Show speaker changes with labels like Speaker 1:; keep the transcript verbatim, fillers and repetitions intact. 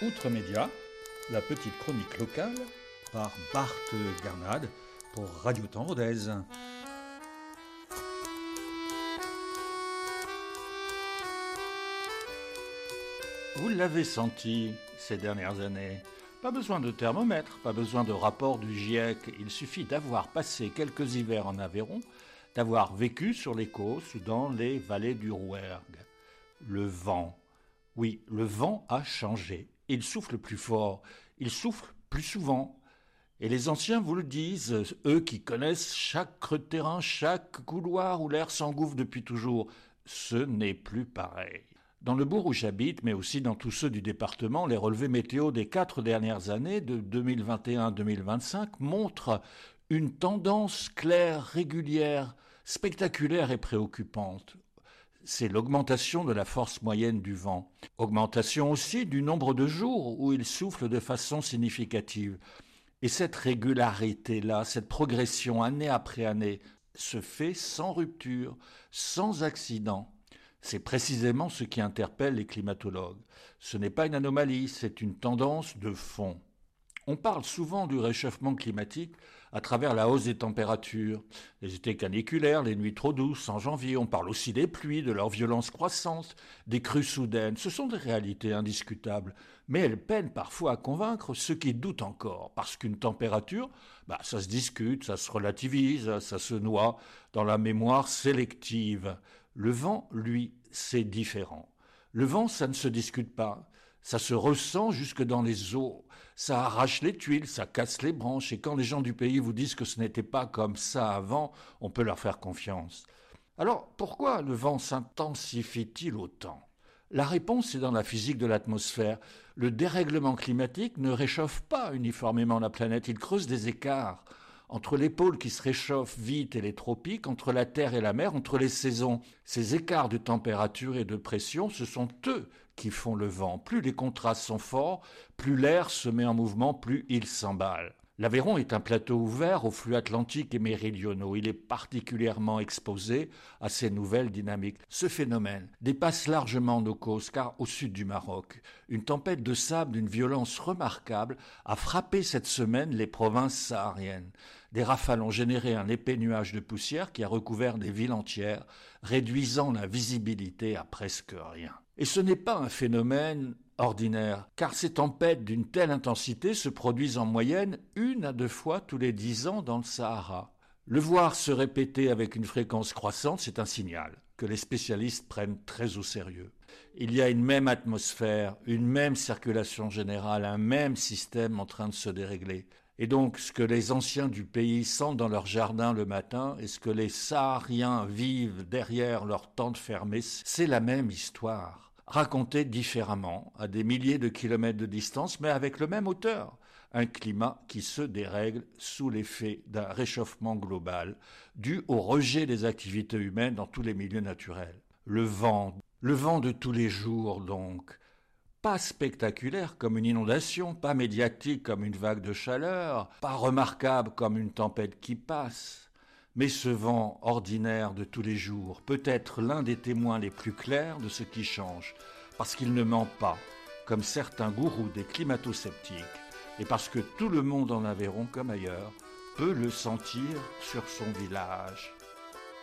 Speaker 1: Outre-Média, la petite chronique locale par Bart Garnade pour Radio Temps Rodez. Vous l'avez senti ces dernières années. Pas besoin de thermomètre, pas besoin de rapport du GIEC. Il suffit d'avoir passé quelques hivers en Aveyron, d'avoir vécu sur les Causses ou dans les vallées du Rouergue. Le vent. Oui, le vent a changé. Il souffle plus fort, il souffle plus souvent. Et les anciens vous le disent, eux qui connaissent chaque creux de terrain, chaque couloir où l'air s'engouffre depuis toujours. Ce n'est plus pareil. Dans le bourg où j'habite, mais aussi dans tous ceux du département, les relevés météo des quatre dernières années, de deux mille vingt et un à deux mille vingt-cinq, montrent une tendance claire, régulière, spectaculaire et préoccupante. C'est l'augmentation de la force moyenne du vent. Augmentation aussi du nombre de jours où il souffle de façon significative. Et cette régularité-là, cette progression année après année, se fait sans rupture, sans accident. C'est précisément ce qui interpelle les climatologues. Ce n'est pas une anomalie, c'est une tendance de fond. On parle souvent du réchauffement climatique à travers la hausse des températures, les étés caniculaires, les nuits trop douces en janvier. On parle aussi des pluies, de leur violence croissante, des crues soudaines. Ce sont des réalités indiscutables, mais elles peinent parfois à convaincre ceux qui doutent encore, parce qu'une température, bah, ça se discute, ça se relativise, ça se noie dans la mémoire sélective. Le vent, lui, c'est différent. Le vent, ça ne se discute pas. Ça se ressent jusque dans les os, ça arrache les tuiles, ça casse les branches, et quand les gens du pays vous disent que ce n'était pas comme ça avant, on peut leur faire confiance. Alors, pourquoi le vent s'intensifie-t-il autant ? La réponse est dans la physique de l'atmosphère. Le dérèglement climatique ne réchauffe pas uniformément la planète, il creuse des écarts entre les pôles qui se réchauffent vite et les tropiques, entre la terre et la mer, entre les saisons. Ces écarts de température et de pression, ce sont eux qui font le vent. Plus les contrastes sont forts, plus l'air se met en mouvement, plus il s'emballe. L'Aveyron est un plateau ouvert aux flux atlantiques et méridionaux. Il est particulièrement exposé à ces nouvelles dynamiques. Ce phénomène dépasse largement nos causes, car au sud du Maroc, une tempête de sable d'une violence remarquable a frappé cette semaine les provinces sahariennes. Des rafales ont généré un épais nuage de poussière qui a recouvert des villes entières, réduisant la visibilité à presque rien. Et ce n'est pas un phénomène ordinaire, car ces tempêtes d'une telle intensité se produisent en moyenne une à deux fois tous les dix ans dans le Sahara. Le voir se répéter avec une fréquence croissante, c'est un signal que les spécialistes prennent très au sérieux. Il y a une même atmosphère, une même circulation générale, un même système en train de se dérégler. Et donc, ce que les anciens du pays sentent dans leur jardin le matin et ce que les Sahariens vivent derrière leur tente fermée, c'est la même histoire, racontée différemment, à des milliers de kilomètres de distance, mais avec le même auteur. Un climat qui se dérègle sous l'effet d'un réchauffement global, dû au rejet des activités humaines dans tous les milieux naturels. Le vent, le vent de tous les jours donc, pas spectaculaire comme une inondation, pas médiatique comme une vague de chaleur, pas remarquable comme une tempête qui passe. Mais ce vent ordinaire de tous les jours peut être l'un des témoins les plus clairs de ce qui change, parce qu'il ne ment pas, comme certains gourous des climato-sceptiques, et parce que tout le monde en Aveyron comme ailleurs peut le sentir sur son village.